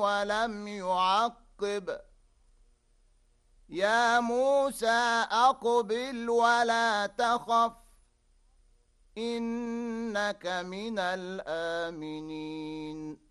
ولم يعقب. يا موسى أقبل ولا تخف إنك من الآمنين.